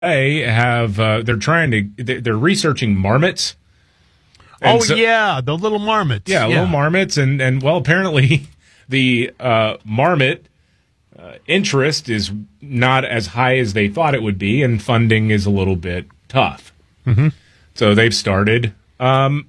They have they're researching marmots. And the little marmots. Yeah, little marmots, and well, apparently the marmot interest is not as high as they thought it would be, and funding is a little bit tough. Mm-hmm. So they've started an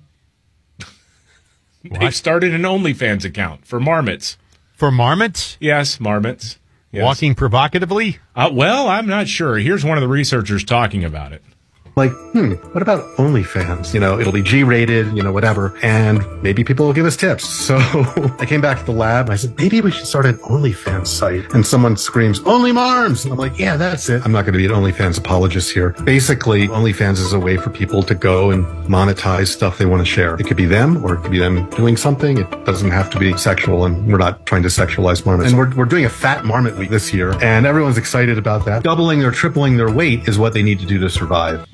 OnlyFans account for marmots. For marmots? Yes, marmots. Yes. Walking provocatively? Well, I'm not sure. Here's one of the researchers talking about it. Like, what about OnlyFans? It'll be G-rated, whatever, and maybe people will give us tips. So I came back to the lab and I said, maybe we should start an OnlyFans site. And someone screams, Only Marms! And I'm like, yeah, that's it. I'm not going to be an OnlyFans apologist here. Basically, OnlyFans is a way for people to go and monetize stuff they want to share. It could be them, or it could be them doing something. It doesn't have to be sexual, and we're not trying to sexualize marmots. And we're doing a Fat Marmot Week this year, and everyone's excited about that. Doubling or tripling their weight is what they need to do to survive.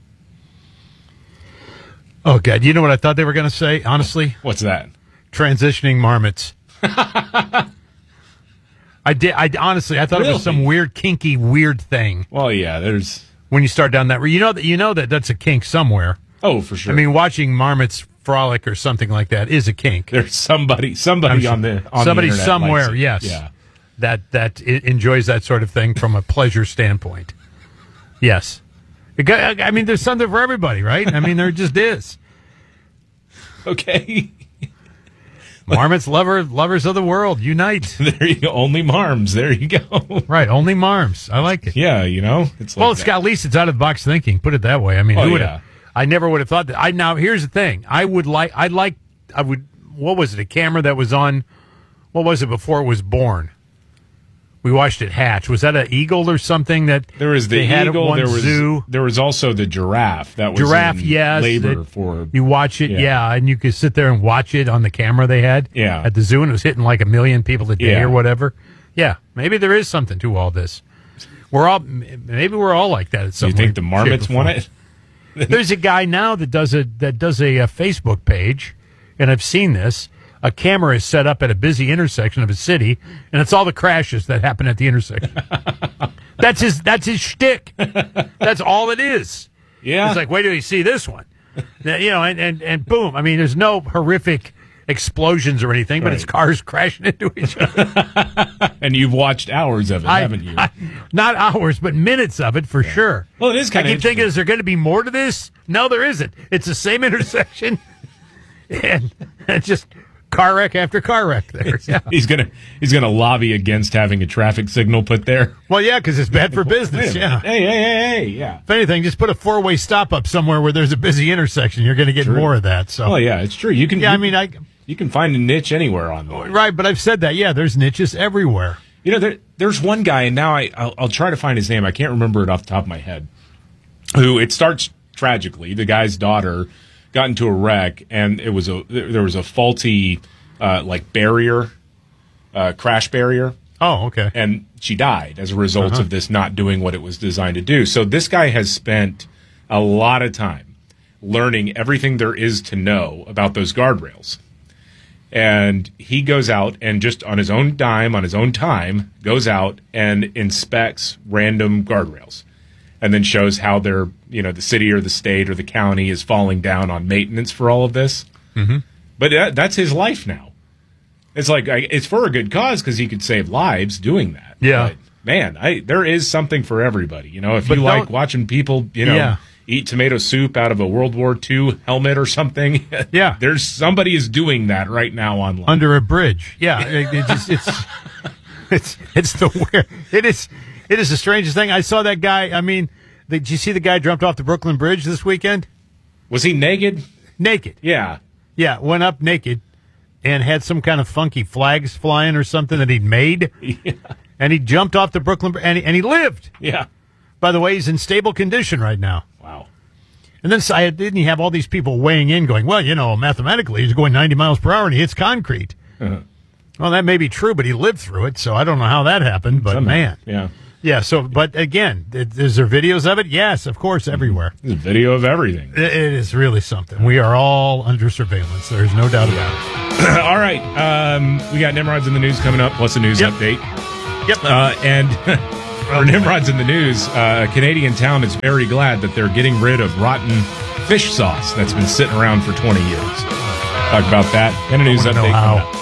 Oh, God. You know what I thought they were going to say, honestly? What's that? Transitioning marmots. I honestly, I thought it was some weird, kinky, weird thing. Well, yeah, there's... When you start down that road. You know that that's a kink somewhere. Oh, for sure. I mean, watching marmots frolic or something like that is a kink. There's somebody on the somebody internet somewhere, likes it. yes. Yeah. That enjoys that sort of thing from a pleasure standpoint. Yes. I mean, there's something for everybody, right? I mean, there just is. Okay. Marmots, lovers of the world, unite. There you go. Only Marms. There you go. Right, only Marms. I like it. Yeah, it's like it's got, at least it's out of the box thinking. Put it that way. I mean, I never would have thought that. Now, here's the thing. What was it? A camera that was on, what was it before it was born? We watched it hatch. Was that an eagle or something that there was the they had eagle? At one zoo? There was also the giraffe. That was labor for you watch it, and you could sit there and watch it on the camera they had at the zoo, and it was hitting like 1 million people a day or whatever. Yeah, maybe there is something to all this. Maybe we're all like that at some point. You think the marmots want it? There's a guy now that does a Facebook page, and I've seen this. A camera is set up at a busy intersection of a city, and it's all the crashes that happen at the intersection. That's his shtick. That's all it is. Yeah. It's like, wait till you see this one. And boom. I mean, there's no horrific explosions or anything, but it's cars crashing into each other. And you've watched hours of it, haven't you? Not hours, but minutes of it for sure. Well, it is kind of. I keep thinking, is there going to be more to this? No, there isn't. It's the same intersection, and just car wreck after car wreck there. Yeah. He's gonna lobby against having a traffic signal put there. Well, yeah, because it's bad for business. Yeah. Hey, yeah. If anything, just put a 4-way stop up somewhere where there's a busy intersection. You're going to get more of that. So. Well, yeah, it's true. You can. Yeah, you can find a niche anywhere online. Right, but I've said that. Yeah, there's niches everywhere. There's one guy, and now I'll try to find his name. I can't remember it off the top of my head. Who it starts tragically. The guy's daughter got into a wreck, and there was a faulty barrier, crash barrier. Oh, okay. And she died as a result of this not doing what it was designed to do. So this guy has spent a lot of time learning everything there is to know about those guardrails. And he goes out and just on his own dime, on his own time, goes out and inspects random guardrails. And then shows how they're, the city or the state or the county is falling down on maintenance for all of this. Mm-hmm. But that's his life now. It's like, it's for a good cause because he could save lives doing that. Yeah. But, man, there is something for everybody. If you like watching people, eat tomato soup out of a World War II helmet or something. Yeah. There's somebody is doing that right now online. Under a bridge. Yeah. It's the weird. It is the strangest thing. I saw that guy. I mean, did you see the guy jumped off the Brooklyn Bridge this weekend? Was he naked? Naked. Yeah. Yeah, went up naked and had some kind of funky flags flying or something that he'd made. Yeah. And he jumped off the Brooklyn Bridge, and he lived. Yeah. By the way, he's in stable condition right now. Wow. And then didn't he have all these people weighing in going, well, mathematically, he's going 90 miles per hour and he hits concrete. Uh-huh. Well, that may be true, but he lived through it, so I don't know how that happened, but man. Yeah. Yeah, but again, is there videos of it? Yes, of course, everywhere. There's a video of everything. It is really something. We are all under surveillance. There's no doubt about it. All right. We got Nimrods in the news coming up, plus a news update. Yep. And For Nimrod's in the news, a Canadian town is very glad that they're getting rid of rotten fish sauce that's been sitting around for 20 years. Talk about that and a news update coming up.